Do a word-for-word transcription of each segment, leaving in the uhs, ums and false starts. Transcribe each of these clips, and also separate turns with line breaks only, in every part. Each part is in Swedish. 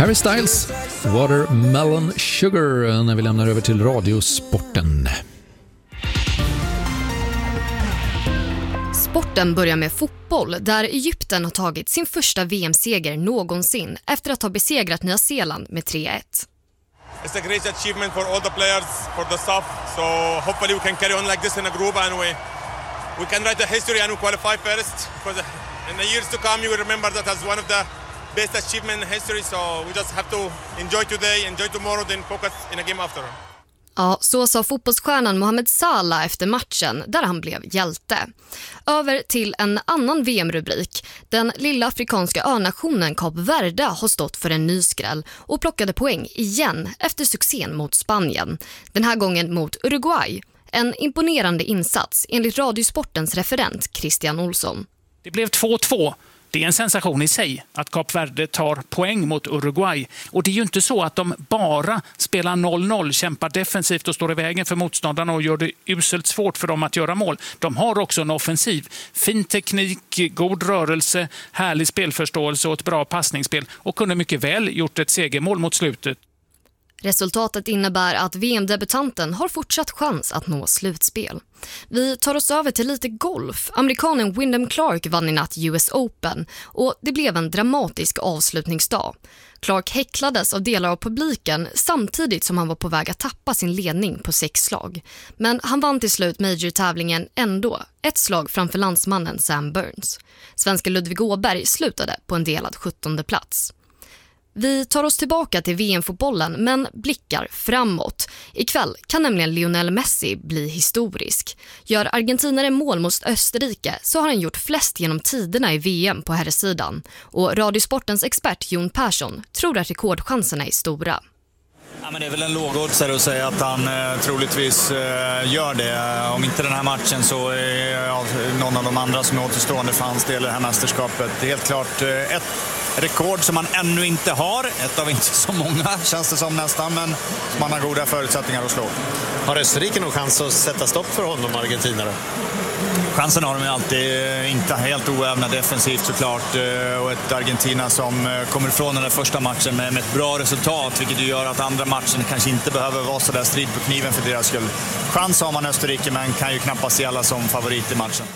Harry Styles, Watermelon Sugar, när vi lämnar över till radiosporten.
Sporten börjar med fotboll, där Egypten har tagit sin första V M-seger någonsin efter att ha besegrat Nya Zeeland med tre ett.
It's a great achievement for all the players, for the staff. So hopefully we can carry on like this in a group and we we can write a history and we qualify first. Because in the years to come you will remember that as one of the best achievements in history. So we just have to enjoy today, enjoy tomorrow, then focus in a game after.
Ja, så sa fotbollsstjärnan Mohamed Salah efter matchen där han blev hjälte. Över till en annan V M-rubrik. Den lilla afrikanska önationen Kap Verde har stått för en ny skräll och plockade poäng igen efter succén mot Spanien. Den här gången mot Uruguay. En imponerande insats enligt Radiosportens referent Christian Olsson.
Det blev två två. Det är en sensation i sig att Kap Verde tar poäng mot Uruguay. Och det är ju inte så att de bara spelar noll noll, kämpar defensivt och står i vägen för motståndarna och gör det uselt svårt för dem att göra mål. De har också en offensiv. Fin teknik, god rörelse, härlig spelförståelse och ett bra passningsspel. Och kunde mycket väl gjort ett segermål mot slutet.
Resultatet innebär att V M-debutanten har fortsatt chans att nå slutspel. Vi tar oss över till lite golf. Amerikanen Wyndham Clark vann i natt U S Open och det blev en dramatisk avslutningsdag. Clark häcklades av delar av publiken samtidigt som han var på väg att tappa sin ledning på sex slag. Men han vann till slut major-tävlingen ändå, ett slag framför landsmannen Sam Burns. Svenska Ludvig Åberg slutade på en delad sjuttonde plats. Vi tar oss tillbaka till V M-fotbollen men blickar framåt. Ikväll kan nämligen Lionel Messi bli historisk. Gör argentinare mål mot Österrike så har han gjort flest genom tiderna i V M på herrsidan. Och Radiosportens expert Jon Persson tror att rekordchanserna är stora.
Ja, men det är väl en lågoddsare att säga att han eh, troligtvis eh, gör det. Om inte den här matchen så är ja, någon av de andra som är återstående för hans del i det här mästerskapet. Det är helt klart eh, ett rekord som man ännu inte har. Ett av inte så många känns det som nästan, men man har goda förutsättningar att slå.
Har Österrike nog chans att sätta stopp för honom, Argentina då?
Chansen har de ju alltid, inte helt oävna defensivt såklart, och ett Argentina som kommer ifrån den där första matchen med ett bra resultat, vilket ju gör att andra matchen kanske inte behöver vara så där strid på kniven för deras skull. Chans har man Österrike men kan ju knappast se alla som favorit i matchen.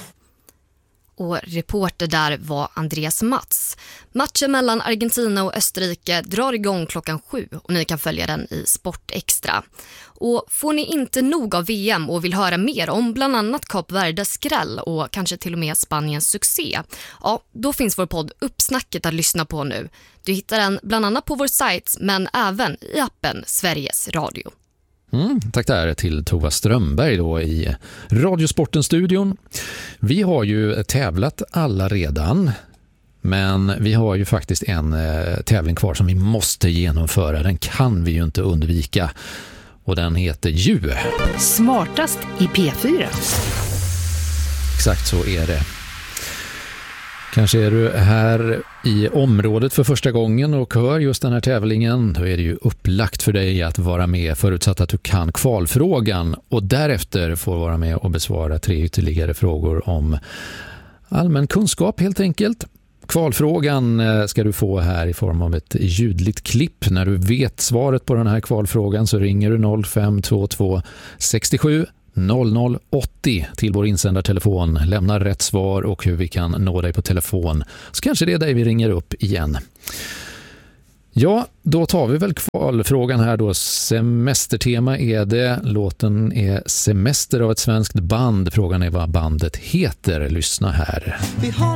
Och reporter där var Andreas Mats. Matchen mellan Argentina och Österrike drar igång klockan sju och ni kan följa den i Sport Extra. Och får ni inte nog av V M och vill höra mer om bland annat Kap Verdes skräll och kanske till och med Spaniens succé, ja, då finns vår podd Uppsnacket att lyssna på nu. Du hittar den bland annat på vår sajt men även i appen Sveriges Radio.
Mm, tack där till Tova Strömberg då i Radiosporten-studion. Vi har ju tävlat alla redan, men vi har ju faktiskt en eh, tävling kvar som vi måste genomföra. Den kan vi ju inte undvika. Och den heter ju
Smartast i P fyra.
Exakt så är det. Kanske är du här i området för första gången och hör just den här tävlingen. Då är det ju upplagt för dig att vara med, förutsatt att du kan kvalfrågan. Och därefter får vara med och besvara tre ytterligare frågor om allmän kunskap helt enkelt. Kvalfrågan ska du få här i form av ett ljudligt klipp. När du vet svaret på den här kvalfrågan så ringer du noll fem två två sex sju noll noll åttio till vår insändartelefon. Lämna rätt svar och hur vi kan nå dig på telefon. Så kanske det är dig vi ringer upp igen. Ja, då tar vi väl kvalfrågan här då. Semestertema är det. Låten är Semester av ett svenskt band. Frågan är vad bandet heter. Lyssna här.
Vi har